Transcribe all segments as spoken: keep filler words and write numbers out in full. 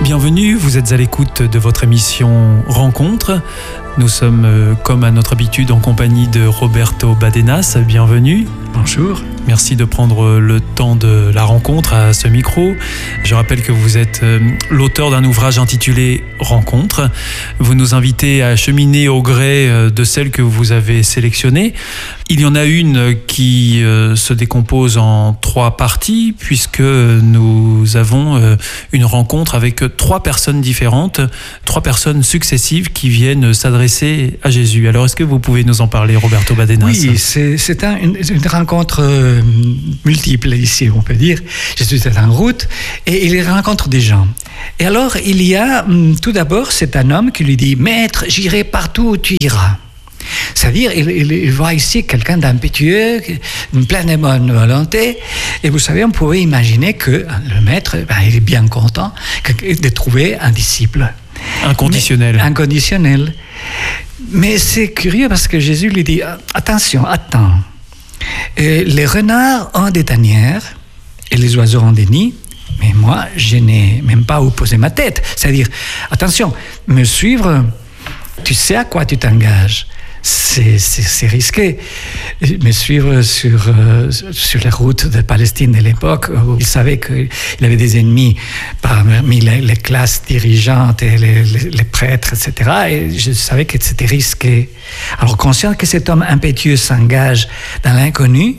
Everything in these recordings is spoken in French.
Bienvenue, vous êtes à l'écoute de votre émission Rencontre. Nous sommes, euh, comme à notre habitude, en compagnie de Roberto Badenas. Bienvenue. Bonjour. Merci de prendre le temps de la rencontre à ce micro. Je rappelle que vous êtes euh, l'auteur d'un ouvrage intitulé Rencontre. Vous nous invitez à cheminer au gré euh, de celles que vous avez sélectionnées. Il y en a une qui euh, se décompose en trois parties, puisque nous avons euh, une rencontre avec trois personnes différentes, trois personnes successives qui viennent s'adresser à Jésus. Alors, est-ce que vous pouvez nous en parler, Roberto Badenas ? Oui, c'est, c'est un, une, une rencontre euh, multiple ici, on peut dire. Jésus est en route et il rencontre des gens. Et alors, il y a, tout d'abord, c'est un homme qui lui dit « Maître, j'irai partout où tu iras ». C'est-à-dire, il, il, il voit ici quelqu'un d'impétueux, plein de bonne volonté. Et vous savez, on pourrait imaginer que le maître, ben, il est bien content de trouver un disciple. Inconditionnel. Mais, inconditionnel. Mais c'est curieux parce que Jésus lui dit, attention, attends. Euh, les renards ont des tanières et les oiseaux ont des nids. Mais moi, je n'ai même pas où poser ma tête. C'est-à-dire, attention, me suivre, tu sais à quoi tu t'engages. C'est, c'est, c'est risqué. Me suivre sur, euh, sur les routes de Palestine de l'époque, où il savait qu'il avait des ennemis parmi les, les classes dirigeantes et les, les, les prêtres, et cetera. Et je savais que c'était risqué. Alors, conscient que cet homme impétueux s'engage dans l'inconnu,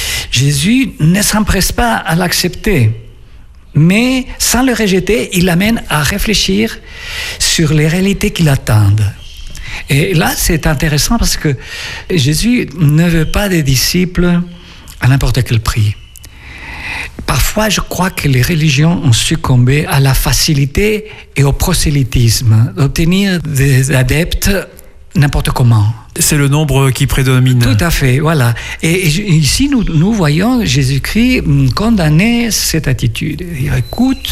Jésus ne s'empresse pas à l'accepter. Mais sans le rejeter, il l'amène à réfléchir sur les réalités qui l'attendent. Et là, c'est intéressant parce que Jésus ne veut pas des disciples à n'importe quel prix. Parfois, je crois que les religions ont succombé à la facilité et au prosélytisme, d'obtenir des adeptes n'importe comment. C'est le nombre qui prédomine. Tout à fait, voilà. Et ici, nous, nous voyons Jésus-Christ condamner cette attitude. Il dit, écoute,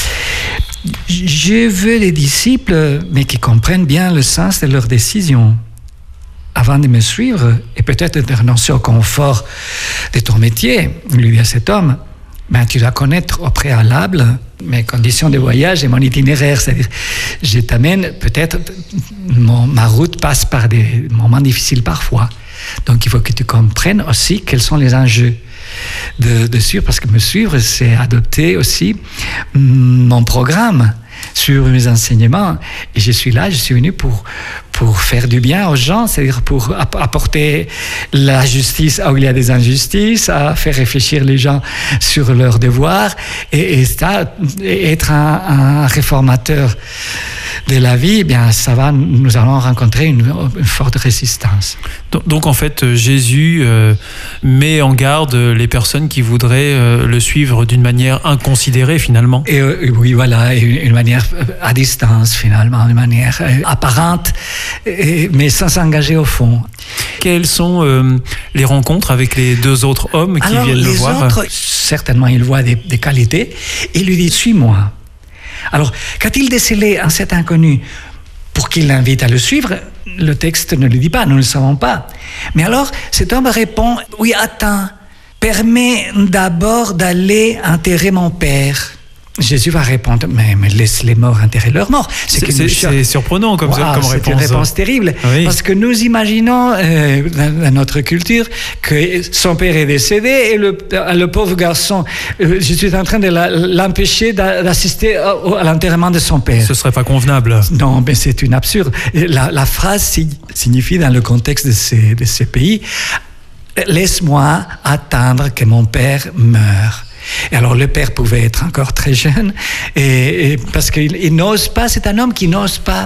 je veux des disciples, mais qui comprennent bien le sens de leurs décisions. Avant de me suivre, et peut-être de renoncer au confort de ton métier, il lui dit à cet homme, ben, tu dois connaître au préalable mes conditions de voyage et mon itinéraire. C'est-à-dire, je t'amène, peut-être, mon, ma route passe par des moments difficiles parfois. Donc, il faut que tu comprennes aussi quels sont les enjeux de, de suivre, parce que me suivre, c'est adopter aussi mon programme sur mes enseignements. Et je suis là, je suis venu pour, pour faire du bien aux gens, c'est-à-dire pour apporter la justice là où il y a des injustices, à faire réfléchir les gens sur leurs devoirs, et, et ça, être un, un réformateur de la vie, eh bien, ça va, nous allons rencontrer une, une forte résistance. Donc, donc, en fait, Jésus euh, met en garde les personnes qui voudraient euh, le suivre d'une manière inconsidérée, finalement. Et, euh, oui, voilà, une, une manière à distance, finalement, une manière euh, apparente, et, mais sans s'engager au fond. Quelles sont euh, les rencontres avec les deux autres hommes qui Alors, viennent le voir ? Les autres, certainement, ils voient des, des qualités, et il lui dit, suis-moi. Alors, qu'a-t-il décelé en cet inconnu pour qu'il l'invite à le suivre ? Le texte ne le dit pas, nous ne le savons pas. Mais alors, cet homme répond, oui, attends, permets d'abord d'aller enterrer mon père. Jésus va répondre, mais, mais laisse les morts enterrer leurs morts. C'est, c'est, c'est, c'est surprenant comme, wow, comme réponse. C'est une réponse terrible, oui. Parce que nous imaginons euh, dans, dans notre culture que son père est décédé et le, le pauvre garçon, euh, Jésus est en train de la, l'empêcher d'assister à, à l'enterrement de son père. Ce serait pas convenable. Non, mais c'est une absurde. La, la phrase signifie dans le contexte de ces, de ces pays, laisse-moi attendre que mon père meure. Et alors le père pouvait être encore très jeune, et, et parce qu'il il n'ose pas, c'est un homme qui n'ose pas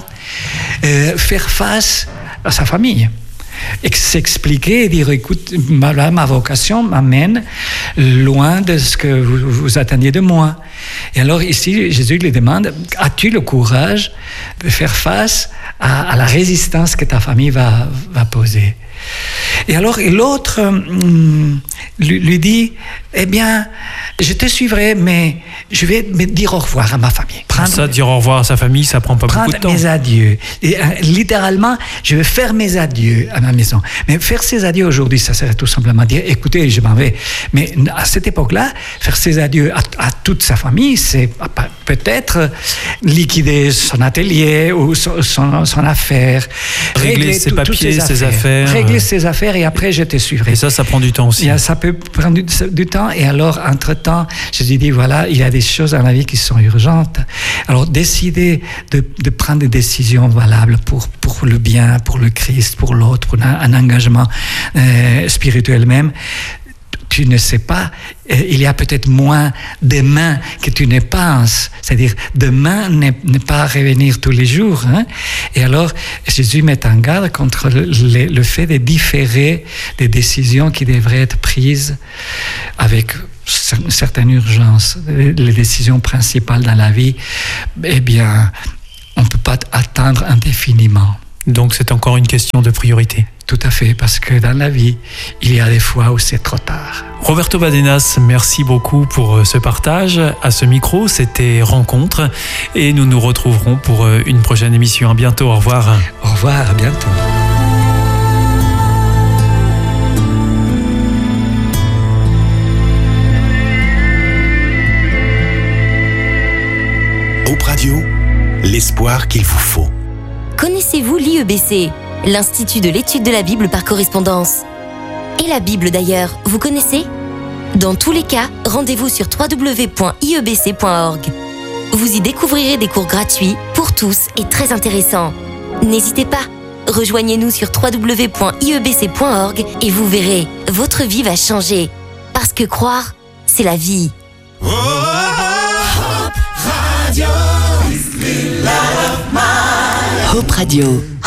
euh, faire face à sa famille. Et s'expliquer et dire, écoute, ma, ma vocation m'amène loin de ce que vous, vous attendiez de moi. Et alors ici, Jésus lui demande, as-tu le courage de faire face à, à la résistance que ta famille va, va poser ? Et alors l'autre hum, lui, lui dit, eh bien, je te suivrai, mais je vais me dire au revoir à ma famille. Prendre, ça, dire au revoir à sa famille, ça prend pas beaucoup de temps. Prendre mes adieux. Et, euh, littéralement, je vais faire mes adieux à ma maison. Mais faire ses adieux aujourd'hui, ça serait tout simplement dire, écoutez, je m'en vais. Mais à cette époque-là, faire ses adieux à, à toute sa famille, c'est peut-être liquider son atelier ou son, son, son affaire. Régler, régler ses tout, papiers, ses affaires. ses affaires. Régler ses affaires et après je te suivrai. Et ça, ça prend du temps aussi. Ça peut prendre du, du temps. Et alors, entre-temps, je lui dis, voilà, il y a des choses dans la vie qui sont urgentes. Alors, décider de, de prendre des décisions valables pour, pour le bien, pour le Christ, pour l'autre, pour un, un engagement euh, spirituel même. Tu ne sais pas, il y a peut-être moins demain que tu ne penses. C'est-à-dire, demain n'est, n'est pas revenir tous les jours. Hein? Et alors, Jésus met en garde contre le, le, le fait de différer des décisions qui devraient être prises avec une certaine urgence. Les décisions principales dans la vie, eh bien, on ne peut pas attendre indéfiniment. Donc, c'est encore une question de priorité. Tout à fait, parce que dans la vie, il y a des fois où c'est trop tard. Roberto Badenas, merci beaucoup pour ce partage. À ce micro, c'était Rencontre et nous nous retrouverons pour une prochaine émission. À bientôt, au revoir. Au revoir, à bientôt. Hope Radio, l'espoir qu'il vous faut. Connaissez-vous l'I E B C, l'Institut de l'étude de la Bible par correspondance? Et la Bible d'ailleurs, vous connaissez? Dans tous les cas, rendez-vous sur w w w point i e b c point org. Vous y découvrirez des cours gratuits pour tous et très intéressants. N'hésitez pas, rejoignez-nous sur w w w point i e b c point org et vous verrez, votre vie va changer. Parce que croire, c'est la vie. Oh, Hope Radio. Hope Radio.